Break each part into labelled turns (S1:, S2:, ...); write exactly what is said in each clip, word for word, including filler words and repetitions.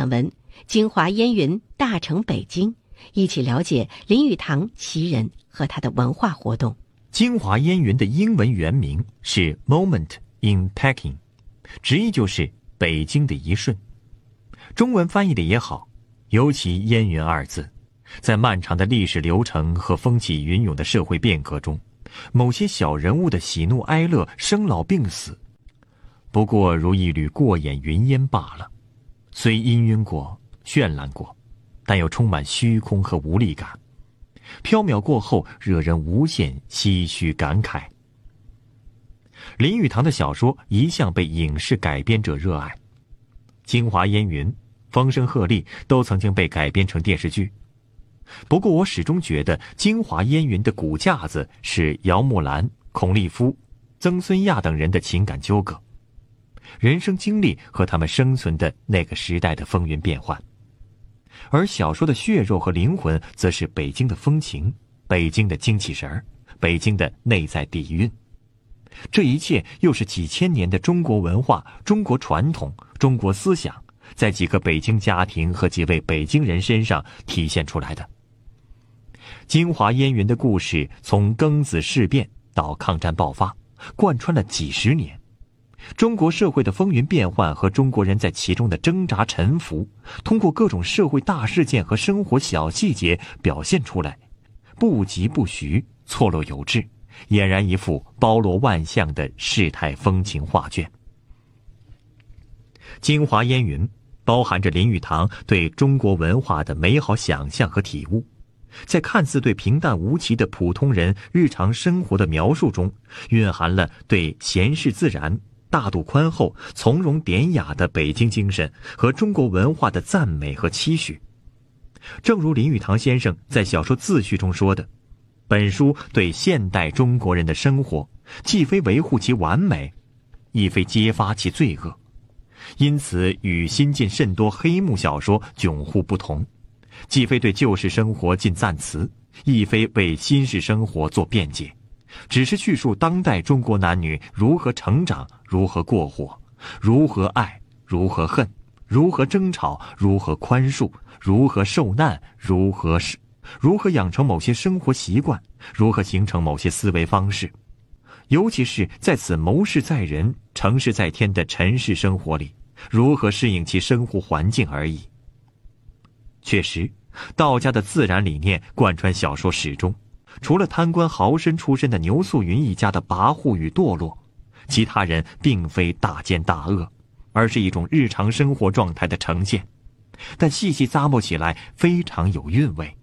S1: 散文《京华烟云大成北京》，一起了解林语堂其人和他的文化活动。
S2: 京华烟云的英文原名是 Moment in Peking， 直译就是北京的一瞬。中文翻译的也好，尤其烟云二字，在漫长的历史流程和风起云涌的社会变革中，某些小人物的喜怒哀乐、生老病死，不过如一缕过眼云烟罢了。虽氤氲过、绚烂过，但又充满虚空和无力感。缥缈过后，惹人无限唏嘘感慨。林语堂的小说一向被影视改编者热爱，《京华烟云》《风声鹤唳》都曾经被改编成电视剧。不过我始终觉得《京华烟云》的骨架子是姚木兰、孔立夫、曾孙亚等人的情感纠葛，人生经历和他们生存的那个时代的风云变幻。而小说的血肉和灵魂则是北京的风情，北京的精气神儿，北京的内在底蕴。这一切又是几千年的中国文化、中国传统、中国思想，在几个北京家庭和几位北京人身上体现出来的。京华烟云的故事从庚子事变到抗战爆发，贯穿了几十年。中国社会的风云变幻和中国人在其中的挣扎沉浮，通过各种社会大事件和生活小细节表现出来，不疾不徐，错落有致，俨然一幅包罗万象的世态风情画卷。京华烟云包含着林语堂对中国文化的美好想象和体悟，在看似对平淡无奇的普通人日常生活的描述中，蕴含了对闲适自然、大度宽厚、从容典雅的北京精神和中国文化的赞美和期许。正如林语堂先生在小说自序中说的，本书对现代中国人的生活，既非维护其完美，亦非揭发其罪恶，因此与新近甚多黑幕小说迥互不同，既非对旧式生活进赞词，亦非为新式生活做辩解，只是叙述当代中国男女如何成长，如何过活，如何爱，如何恨，如何争吵，如何宽恕，如何受难，如何是如何养成某些生活习惯，如何形成某些思维方式。尤其是在此谋事在人、成事在天的尘世生活里，如何适应其生活环境而已。确实，道家的自然理念贯穿小说始终，除了贪官豪绅出身的牛素云一家的跋扈与堕落，其他人并非大奸大恶，而是一种日常生活状态的呈现，但细细咂摸起来非常有韵味。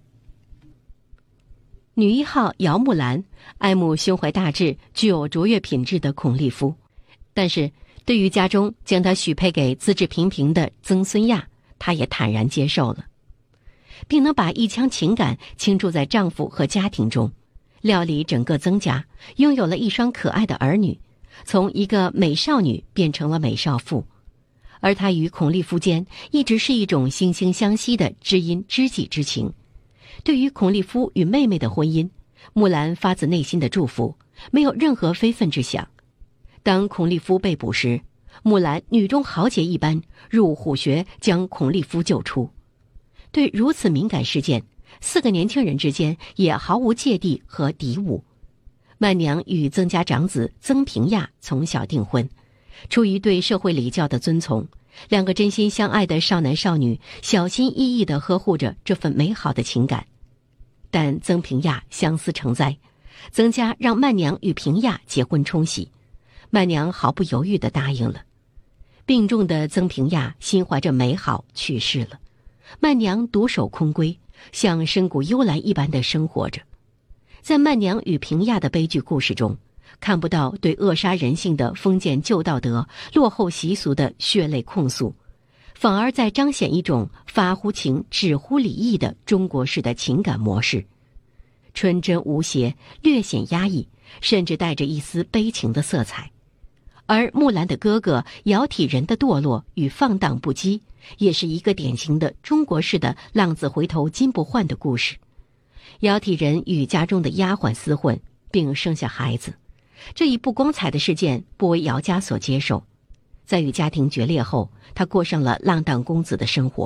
S1: 女一号姚木兰爱慕胸怀大志、具有卓越品质的孔立夫，但是对于家中将她许配给资质平平的曾孙亚，她也坦然接受了，并能把一腔情感倾注在丈夫和家庭中，料理整个曾家，拥有了一双可爱的儿女，从一个美少女变成了美少妇。而她与孔立夫间一直是一种惺惺相惜的知音知己之情。对于孔立夫与妹妹的婚姻，木兰发自内心的祝福，没有任何非分之想。当孔立夫被捕时，木兰女中豪杰一般入虎穴将孔立夫救出。对如此敏感事件，四个年轻人之间也毫无芥蒂和敌伍。曼娘与曾家长子曾平亚从小订婚，出于对社会礼教的遵从，两个真心相爱的少男少女小心翼翼地呵护着这份美好的情感。但曾平亚相思成灾，曾家让曼娘与平亚结婚冲喜，曼娘毫不犹豫地答应了。病重的曾平亚心怀着美好去世了，曼娘独守空闺，像深谷幽兰一般的生活着。在曼娘与平亚的悲剧故事中，看不到对扼杀人性的封建旧道德、落后习俗的血泪控诉，反而在彰显一种发乎情止乎礼义的中国式的情感模式，纯真无邪，略显压抑，甚至带着一丝悲情的色彩。而木兰的哥哥姚体仁的堕落与放荡不羁，也是一个典型的中国式的浪子回头金不换的故事。姚体仁与家中的丫鬟厮混，并生下孩子，这一不光彩的事件不为姚家所接受。在与家庭决裂后，他过上了浪荡公子的生活。